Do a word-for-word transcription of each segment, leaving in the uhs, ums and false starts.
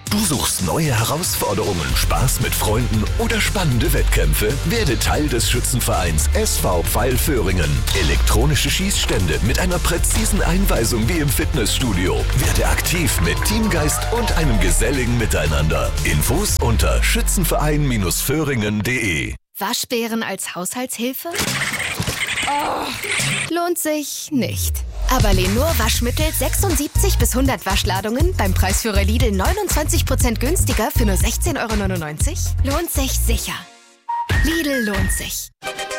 Du suchst neue Herausforderungen, Spaß mit Freunden oder spannende Wettkämpfe? Werde Teil des Schützenvereins S V Pfeil-Föhringen. Elektronische Schießstände mit einer präzisen Einweisung wie im Fitnessstudio. Werde aktiv mit Teamgeist und einem geselligen Miteinander. Infos unter schützenverein Föhringen punkt de. Waschbären als Haushaltshilfe? Oh, lohnt sich nicht. Aber Lenor Waschmittel sechsundsiebzig bis hundert Waschladungen beim Preisführer Lidl neunundzwanzig Prozent günstiger für nur sechzehn Euro neunundneunzig? Lohnt sich sicher. Lidl lohnt sich.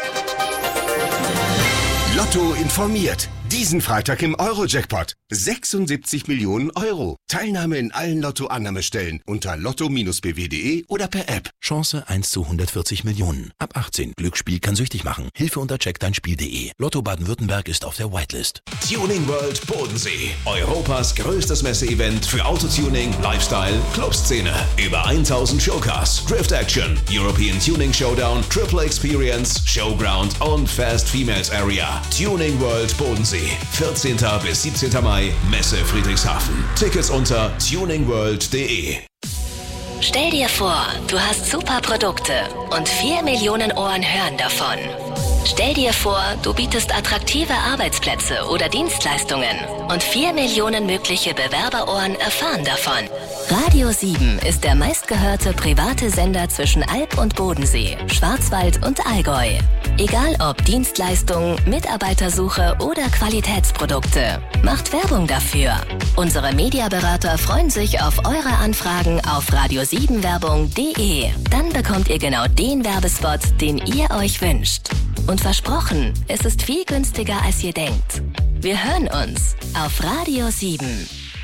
Lotto informiert. Diesen Freitag im Euro-Jackpot. sechsundsiebzig Millionen Euro. Teilnahme in allen Lotto-Annahmestellen unter lotto b w punkt de oder per App. Chance eins zu hundertvierzig Millionen. Ab achtzehn. Glücksspiel kann süchtig machen. Hilfe unter check dein spiel punkt de. Lotto Baden-Württemberg ist auf der Whitelist. Tuning World Bodensee. Europas größtes Messeevent für Autotuning, Lifestyle, Clubszene. Über tausend Showcars, Drift Action, European Tuning Showdown, Triple Experience, Showground und Fast Females Area. Tuning World Bodensee. vierzehnten bis siebzehnten Mai, Messe Friedrichshafen. Tickets unter tuning world punkt de. Stell dir vor, du hast super Produkte und vier Millionen Ohren hören davon. Stell dir vor, du bietest attraktive Arbeitsplätze oder Dienstleistungen und vier Millionen mögliche Bewerberohren erfahren davon. Radio sieben ist der meistgehörte private Sender zwischen Alb und Bodensee, Schwarzwald und Allgäu. Egal ob Dienstleistungen, Mitarbeitersuche oder Qualitätsprodukte, macht Werbung dafür. Unsere Mediaberater freuen sich auf eure Anfragen auf radio sieben werbung punkt de. Dann bekommt ihr genau den Werbespot, den ihr euch wünscht. Und versprochen, es ist viel günstiger, als ihr denkt. Wir hören uns auf Radio sieben.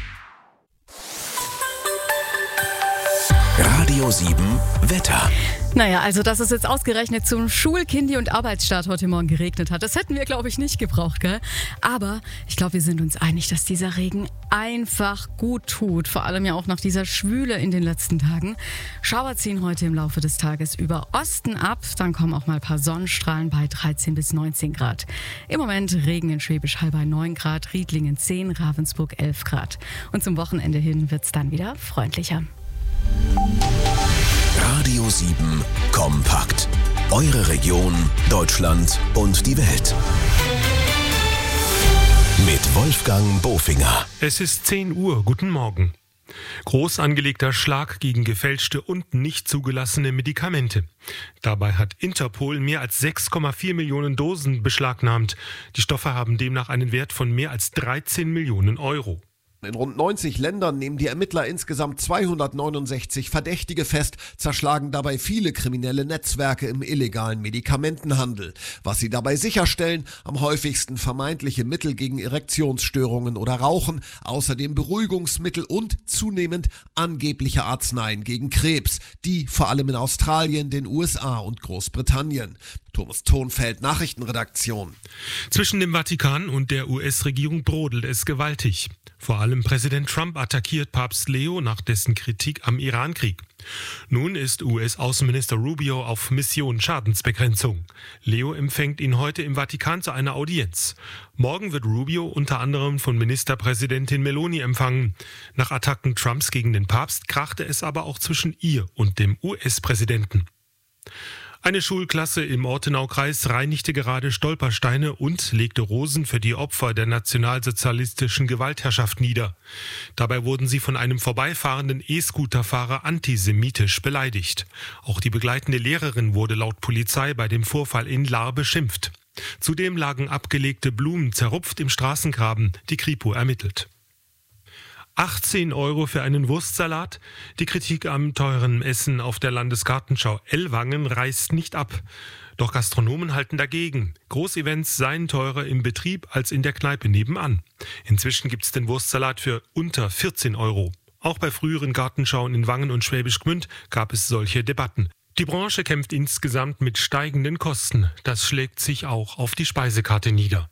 Radio sieben Wetter. Naja, also dass es jetzt ausgerechnet zum Schul-, Kindi- und Arbeitsstart heute Morgen geregnet hat, das hätten wir, glaube ich, nicht gebraucht, gell? Aber ich glaube, wir sind uns einig, dass dieser Regen einfach gut tut. Vor allem ja auch nach dieser Schwüle in den letzten Tagen. Schauer ziehen heute im Laufe des Tages über Osten ab. Dann kommen auch mal ein paar Sonnenstrahlen bei dreizehn bis neunzehn Grad. Im Moment Regen in Schwäbisch Hall bei neun Grad, Riedlingen zehn, Ravensburg elf Grad. Und zum Wochenende hin wird es dann wieder freundlicher. Radio sieben Kompakt. Eure Region, Deutschland und die Welt. Mit Wolfgang Bofinger. Es ist zehn Uhr. Guten Morgen. Groß angelegter Schlag gegen gefälschte und nicht zugelassene Medikamente. Dabei hat Interpol mehr als sechs Komma vier Millionen Dosen beschlagnahmt. Die Stoffe haben demnach einen Wert von mehr als dreizehn Millionen Euro. In rund neunzig Ländern nehmen die Ermittler insgesamt zweihundertneunundsechzig Verdächtige fest, zerschlagen dabei viele kriminelle Netzwerke im illegalen Medikamentenhandel. Was sie dabei sicherstellen, am häufigsten vermeintliche Mittel gegen Erektionsstörungen oder Rauchen, außerdem Beruhigungsmittel und zunehmend angebliche Arzneien gegen Krebs, die vor allem in Australien, den U S A und Großbritannien. Thomas Thonfeld, Nachrichtenredaktion. Zwischen dem Vatikan und der U S-Regierung brodelt es gewaltig. Vor allem Präsident Trump attackiert Papst Leo nach dessen Kritik am Iran-Krieg. Nun ist U S-Außenminister Rubio auf Mission Schadensbegrenzung. Leo empfängt ihn heute im Vatikan zu einer Audienz. Morgen wird Rubio unter anderem von Ministerpräsidentin Meloni empfangen. Nach Attacken Trumps gegen den Papst krachte es aber auch zwischen ihr und dem U S-Präsidenten. Eine Schulklasse im Ortenaukreis reinigte gerade Stolpersteine und legte Rosen für die Opfer der nationalsozialistischen Gewaltherrschaft nieder. Dabei wurden sie von einem vorbeifahrenden E-Scooterfahrer antisemitisch beleidigt. Auch die begleitende Lehrerin wurde laut Polizei bei dem Vorfall in Lahr beschimpft. Zudem lagen abgelegte Blumen zerrupft im Straßengraben, die Kripo ermittelt. achtzehn Euro für einen Wurstsalat? Die Kritik am teuren Essen auf der Landesgartenschau Ellwangen reißt nicht ab. Doch Gastronomen halten dagegen. Großevents seien teurer im Betrieb als in der Kneipe nebenan. Inzwischen gibt es den Wurstsalat für unter vierzehn Euro. Auch bei früheren Gartenschauen in Wangen und Schwäbisch Gmünd gab es solche Debatten. Die Branche kämpft insgesamt mit steigenden Kosten. Das schlägt sich auch auf die Speisekarte nieder.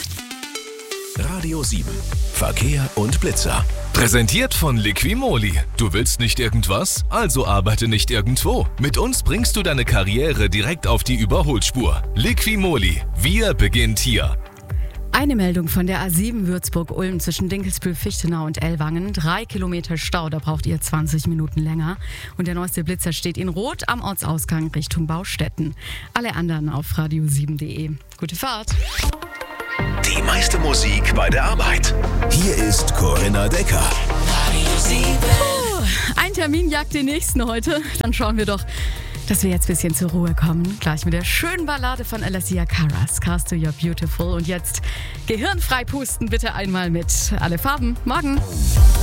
Radio sieben. Verkehr und Blitzer. Präsentiert von Liquimoli. Du willst nicht irgendwas? Also arbeite nicht irgendwo. Mit uns bringst du deine Karriere direkt auf die Überholspur. Liquimoli. Wir beginnt hier. Eine Meldung von der A sieben Würzburg-Ulm zwischen Dinkelsbühl-Fichtenau und Ellwangen. Drei Kilometer Stau, da braucht ihr zwanzig Minuten länger. Und der neueste Blitzer steht in Rot am Ortsausgang Richtung Baustetten. Alle anderen auf radio sieben punkt de. Gute Fahrt! Die meiste Musik bei der Arbeit. Hier ist Corinna Decker. Radio sieben. Puh, ein Termin jagt den nächsten heute. Dann schauen wir doch, dass wir jetzt ein bisschen zur Ruhe kommen. Gleich mit der schönen Ballade von Alessia Cara, Scars to You're Beautiful. Und jetzt gehirnfrei pusten bitte einmal mit Alle Farben. Morgen.